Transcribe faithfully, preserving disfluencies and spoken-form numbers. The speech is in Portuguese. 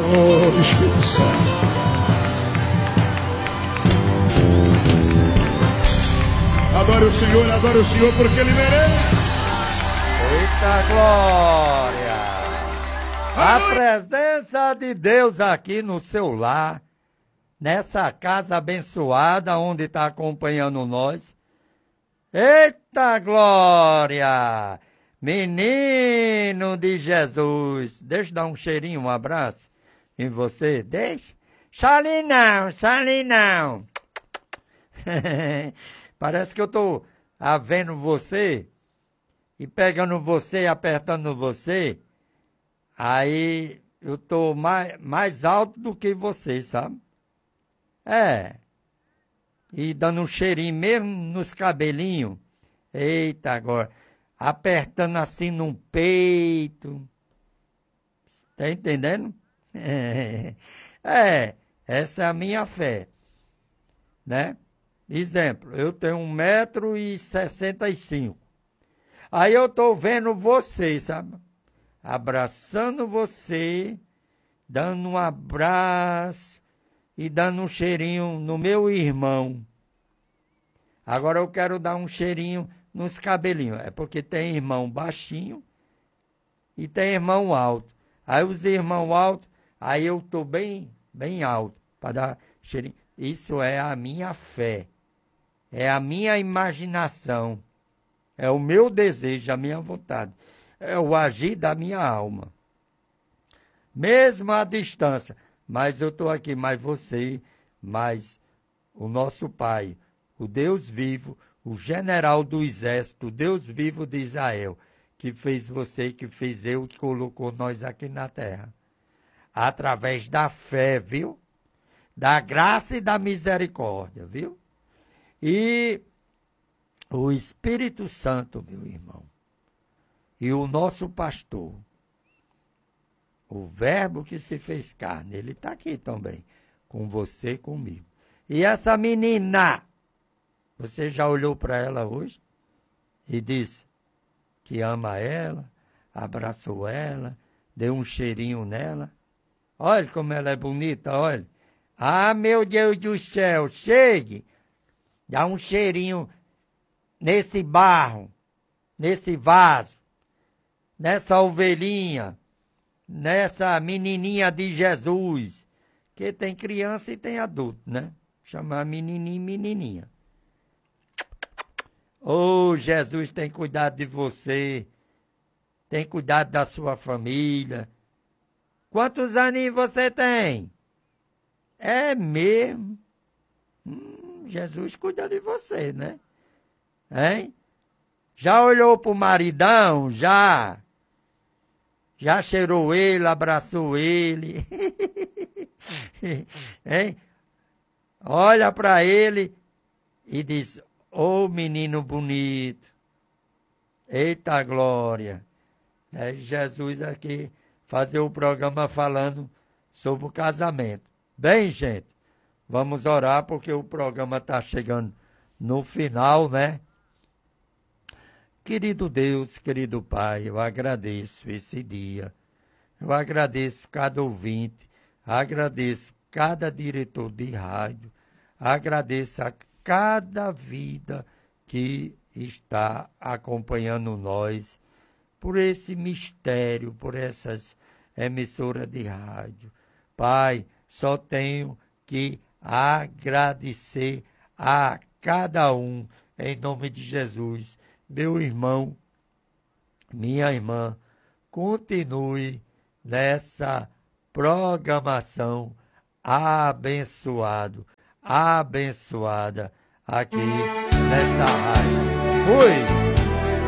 Oh, Espírito Santo. Adore o Senhor, adore o Senhor, porque Ele merece. Eita glória! A presença de Deus aqui no seu lar, nessa casa abençoada, onde está acompanhando nós. Eita glória! Menino de Jesus. Deixa eu dar um cheirinho, um abraço em você. Deixa. Chale não, chale não. Parece que eu tô ah, vendo você e pegando você e apertando você. Aí eu tô mais, mais alto do que você, sabe? É. E dando um cheirinho mesmo nos cabelinhos. Eita, agora. Apertando assim no peito. Tá entendendo? É. É. Essa é a minha fé. Né? Exemplo, eu tenho um metro e sessenta e cinco. Aí eu tô vendo você, sabe? Abraçando você, dando um abraço e dando um cheirinho no meu irmão. Agora eu quero dar um cheirinho nos cabelinhos. É porque tem irmão baixinho e tem irmão alto. Aí os irmãos altos, aí eu tô bem, bem alto para dar cheirinho. Isso é a minha fé. É a minha imaginação. É o meu desejo, a minha vontade. É o agir da minha alma. Mesmo à distância. Mas eu estou aqui, mais você, mais o nosso Pai, o Deus vivo, o general do exército, o Deus vivo de Israel, que fez você, que fez eu, que colocou nós aqui na terra. Através da fé, viu? Da graça e da misericórdia, viu? E o Espírito Santo, meu irmão, e o nosso pastor, o verbo que se fez carne, ele está aqui também, com você e comigo. E essa menina, você já olhou para ela hoje e disse que ama ela, abraçou ela, deu um cheirinho nela? Olha como ela é bonita, olha. Ah, meu Deus do céu, chegue, dá um cheirinho nesse barro, nesse vaso, nessa ovelhinha, nessa menininha de Jesus, que tem criança e tem adulto, né? Chamar menininho e menininha. Oh, Jesus tem cuidado de você, tem cuidado da sua família. Quantos aninhos você tem? É mesmo? Hum, Jesus cuida de você, né? Hein? Já olhou pro maridão? Já? Já cheirou ele, abraçou ele? Hein? Olha para ele e diz, ô oh, menino bonito, eita glória. É Jesus aqui fazer o programa falando sobre o casamento. Bem, gente, vamos orar porque o programa está chegando no final, né? Querido Deus, querido Pai, eu agradeço esse dia. Eu agradeço cada ouvinte, agradeço cada diretor de rádio, agradeço a cada vida que está acompanhando nós por esse mistério, por essas emissoras de rádio. Pai, só tenho que agradecer a cada um, em nome de Jesus. Meu irmão, minha irmã, continue nessa programação abençoado, abençoada aqui nesta rádio. Fui!